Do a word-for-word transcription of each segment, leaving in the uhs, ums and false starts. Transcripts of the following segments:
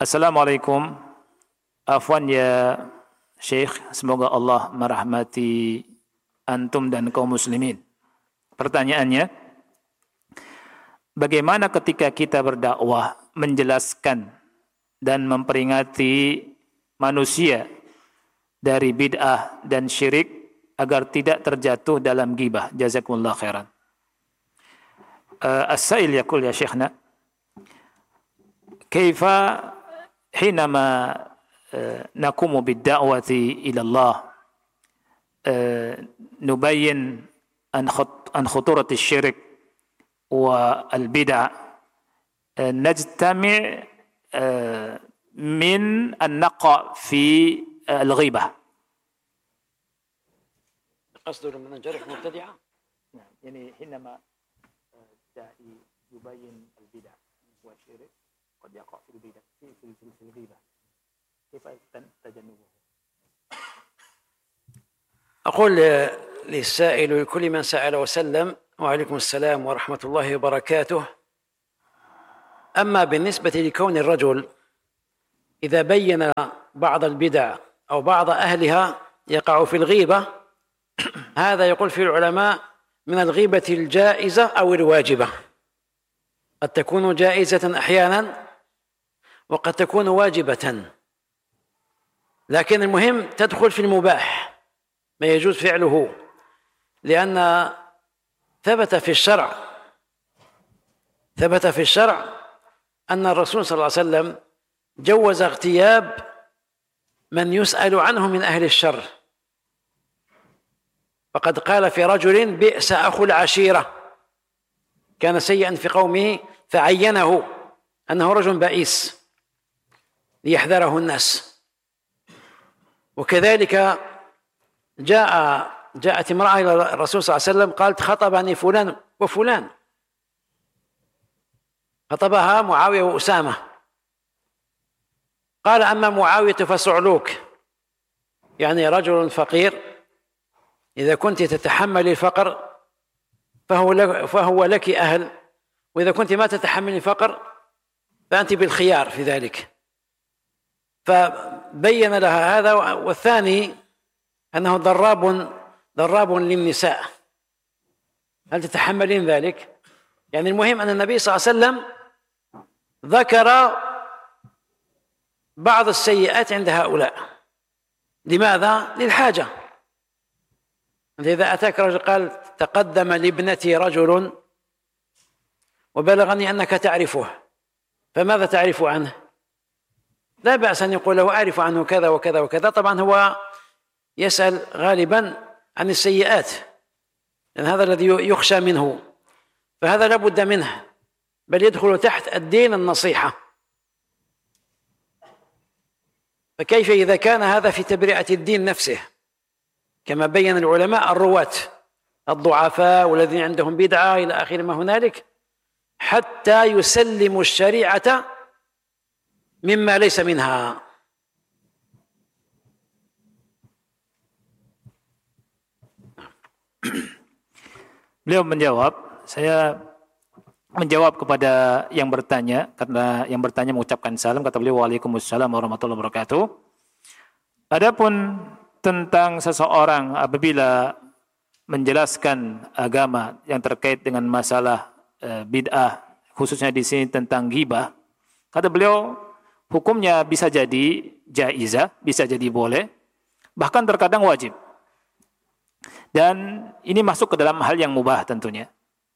Assalamualaikum. Afwan ya Syekh, semoga Allah merahmati antum dan kaum muslimin. Pertanyaannya, bagaimana ketika kita berdakwah, menjelaskan dan memperingati manusia dari bid'ah dan syirik agar tidak terjatuh dalam ghibah? Jazakumullah khairan. Uh, As-sa'il yaqul ya Syekhna, kaifa hinama uh, naqumu bid-da'wati ila Allah uh, nubayyin an khut an khuturati asy-syirik wa al-bid'ah uh, najtami' uh, min an-naqa fi al-ghibah. قصده من الجرح مبتدعة؟ نعم، يعني حينما الداعي يبين البدع والشرك قد يقع في البدع في في في الغيبة، كيف تجنبه؟ أقول للسائل ولكل من سأل وسلم: وعليكم السلام ورحمة الله وبركاته. أما بالنسبة لكون الرجل إذا بين بعض البدع أو بعض أهلها يقع في الغيبة، هذا يقول فيه العلماء من الغيبة الجائزة أو الواجبة. قد تكون جائزة أحيانا وقد تكون واجبة، لكن المهم تدخل في المباح ما يجوز فعله، لأن ثبت في الشرع ثبت في الشرع أن الرسول صلى الله عليه وسلم جوز اغتياب من يسأل عنه من أهل الشر، فقد قال في رجل: بئس أخو العشيرة، كان سيئا في قومه فعينه أنه رجل بئيس ليحذره الناس. وكذلك جاء جاءت امرأة إلى الرسول صلى الله عليه وسلم قالت: خطبني فلان وفلان، خطبها معاوية وأسامة. قال: أما معاوية فصعلوك، يعني رجل فقير، إذا كنت تتحمل الفقر فهو لك, فهو لك أهل، وإذا كنت ما تتحمل الفقر فأنت بالخيار في ذلك. فبين لها هذا. والثاني أنه ضراب ضراب للنساء، هل تتحملين ذلك؟ يعني المهم أن النبي صلى الله عليه وسلم ذكر بعض السيئات عند هؤلاء. لماذا؟ للحاجة. إذا أتاك رجل قال: تقدم لابنتي رجل وبلغني أنك تعرفه، فماذا تعرف عنه؟ لا بأس أن يقول له: أعرف عنه كذا وكذا وكذا. طبعا هو يسأل غالبا عن السيئات، لأن هذا الذي يخشى منه، فهذا لا بد منه، بل يدخل تحت الدين النصيحة. فكيف إذا كان هذا في تبرئة الدين نفسه، كما بين العلماء الرواة الضعفاء والذين عندهم بدعة إلى آخر ما هنالك، حتى يسلموا الشريعة مما ليس منها. Beliau menjawab, saya menjawab kepada yang bertanya, karena yang bertanya mengucapkan salam, kata beliau: Waalaikumsalam warahmatullahi wabarakatuh. Adapun tentang seseorang apabila menjelaskan agama yang terkait dengan masalah e, bid'ah, khususnya di sini tentang ghibah, kata beliau hukumnya bisa jadi jaizah, bisa jadi boleh, bahkan terkadang wajib. Dan ini masuk ke dalam hal yang mubah tentunya.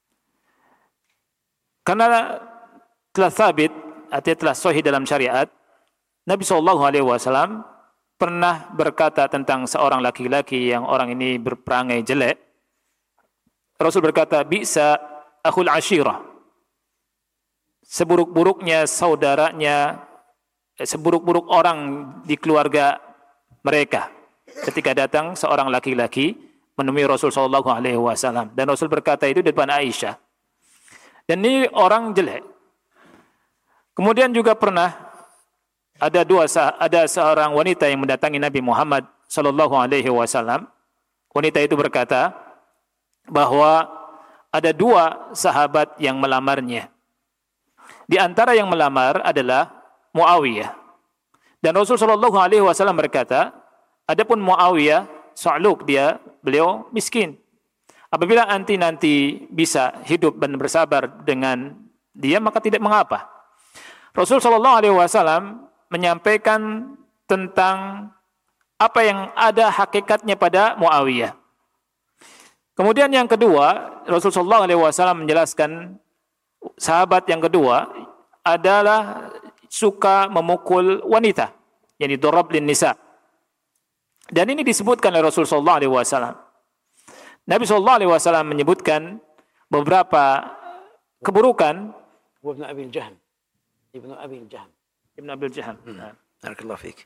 Karena telah sabit, artinya telah sahih dalam syariat, Nabi shallallahu alaihi wasallam pernah berkata tentang seorang laki-laki yang orang ini berperangai jelek. Rasul berkata: bisa akhul ashirah, seburuk-buruknya saudaranya, seburuk-buruk orang di keluarga mereka. Ketika datang seorang laki-laki menemui Rasul shallallahu alaihi wasallam, dan Rasul berkata itu di depan Aisyah, dan ini orang jelek. Kemudian juga pernah ada dua ada seorang wanita yang mendatangi Nabi Muhammad sallallahu alaihi wasallam. Wanita itu berkata bahwa ada dua sahabat yang melamarnya. Di antara yang melamar adalah Muawiyah. Dan Rasul sallallahu alaihi wasallam berkata, adapun Muawiyah, sa'luk dia, beliau miskin. Apabila anti nanti bisa hidup dan bersabar dengan dia, maka tidak mengapa. Rasul sallallahu alaihi wasallam menyampaikan tentang apa yang ada hakikatnya pada Muawiyah. Kemudian yang kedua, Rasul sallallahu alaihi wasallam menjelaskan sahabat yang kedua adalah suka memukul wanita, yakni darab lin nisa. Dan ini disebutkan oleh Rasul sallallahu alaihi wasallam. Nabi sallallahu alaihi wasallam menyebutkan beberapa keburukan. Ibnu Abi Jahm. Ibnu Abi Jahm. Ibnu Abi Jahm. Barakallahu fiik.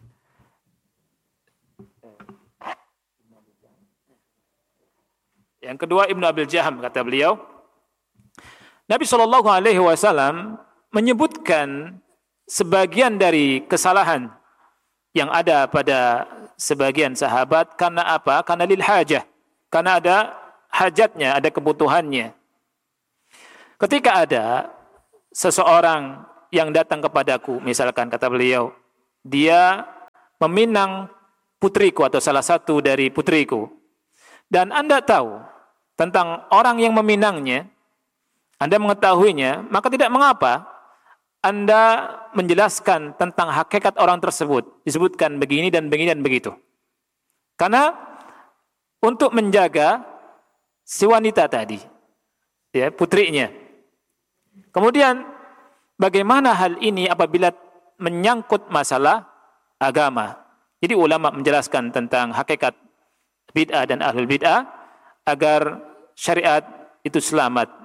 Yang kedua Ibnu Abil Jaham, kata beliau, Nabi shallallahu alaihi wasallam menyebutkan sebagian dari kesalahan yang ada pada sebagian sahabat karena apa? Karena lil hajah, karena ada hajatnya, ada kebutuhannya. Ketika ada seseorang yang datang kepadaku, misalkan kata beliau, dia meminang putriku atau salah satu dari putriku, dan Anda tahu tentang orang yang meminangnya, Anda mengetahuinya, maka tidak mengapa Anda menjelaskan tentang hakikat orang tersebut. Disebutkan begini dan begini dan begitu. Karena untuk menjaga si wanita tadi, ya, putrinya. Kemudian bagaimana hal ini apabila menyangkut masalah agama? Jadi ulama menjelaskan tentang hakikat bid'ah dan ahlul bid'ah agar syariat itu selamat